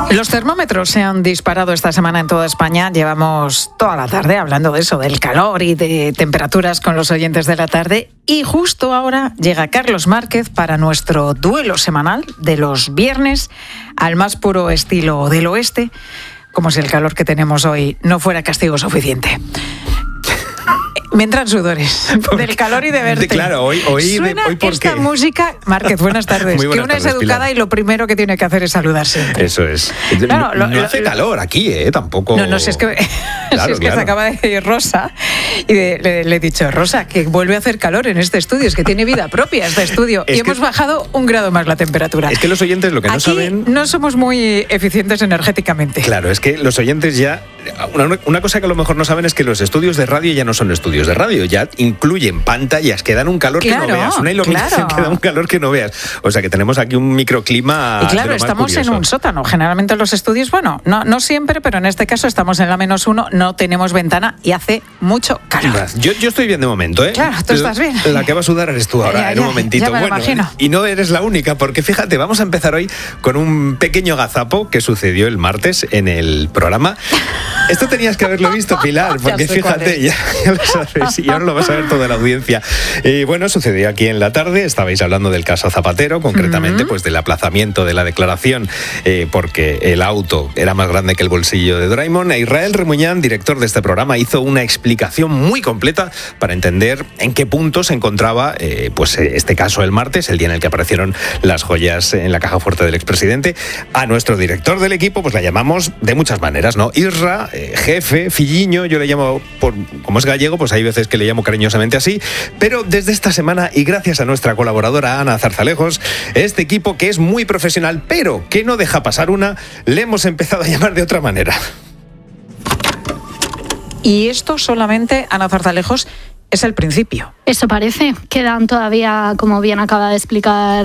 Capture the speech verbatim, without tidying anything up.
Los termómetros se han disparado esta semana en toda España. Llevamos toda la tarde hablando de eso, del calor y de temperaturas con los oyentes de la tarde. Y justo ahora llega Carlos Márquez para nuestro duelo semanal de los viernes al más puro estilo del oeste, como si el calor que tenemos hoy no fuera castigo suficiente. Me entran sudores del calor y de verte. Claro, hoy, hoy, Suena de, hoy ¿por esta qué? música. Márquez, buenas tardes. Muy buenas que una tardes, es educada Pilar. y lo primero que tiene que hacer es saludar siempre. Eso es. Claro, no lo, lo, hace lo, calor aquí, ¿eh? Tampoco... No, no, si es que, Claro, si es que claro. se acaba de ir Rosa y de, le, le he dicho, Rosa, que vuelve a hacer calor en este estudio, es que tiene vida propia este estudio. Es y que, hemos bajado un grado más la temperatura. Es que los oyentes lo que no aquí saben... no somos muy eficientes energéticamente. Claro, es que los oyentes ya... Una, una cosa que a lo mejor no saben es que los estudios de radio ya no son estudios de radio, ya incluyen pantallas que dan un calor claro, que no veas, una iluminación claro. que da un calor que no veas. O sea que tenemos aquí un microclima. Y claro, de lo más estamos curioso. en un sótano. Generalmente los estudios, bueno, no, no siempre, pero en este caso estamos en la menos uno, no tenemos ventana y hace mucho calor. Yo, yo estoy bien de momento, ¿eh? Claro, tú estás bien. La que va a sudar eres tú ahora, Ya, en ya, un momentito. ya me lo bueno, imagino. y no eres la única, porque fíjate, vamos a empezar hoy con un pequeño gazapo que sucedió el martes en el programa. Esto tenías que haberlo visto, Pilar, porque Ya sé cuál fíjate, es. ya, ya lo sabes, y ahora lo vas a ver toda la audiencia. Y bueno, sucedió aquí en la tarde, estabais hablando del caso Zapatero, concretamente, Uh-huh. pues del aplazamiento de la declaración, eh, porque el auto era más grande que el bolsillo de Doraemon. E Israel Remuñán, director de este programa, hizo una explicación muy completa para entender en qué punto se encontraba eh, pues este caso el martes, el día en el que aparecieron las joyas en la caja fuerte del expresidente. A nuestro director del equipo, pues la llamamos de muchas maneras, ¿no? Isra, eh, jefe, filliño, yo le llamo, por, como es gallego, pues hay veces que le llamo cariñosamente así, pero desde esta semana y gracias a nuestra colaboradora Ana Zarzalejos, este equipo que es muy profesional, pero que no deja pasar una, le hemos empezado a llamar de otra manera. Y esto solamente, Ana Zarzalejos, es el principio. Eso parece. Quedan todavía, como bien acaba de explicar